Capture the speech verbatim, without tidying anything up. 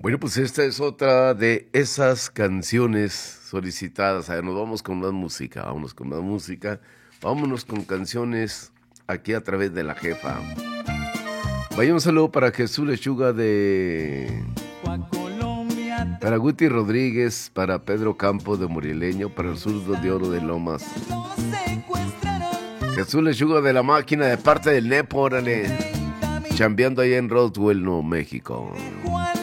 Bueno, pues esta es otra de esas canciones solicitadas. A ver, nos vamos con más música, vámonos con más música. Vámonos con canciones aquí a través de la jefa. Vaya un saludo para Jesús Lechuga de... Para Guti Rodríguez, para Pedro Campos de Morileño, para el Zurdo de Oro de Lomas. Jesús Lechuga de la máquina de parte del Nepo, órale. Chambeando allá en Roswell, Nuevo México.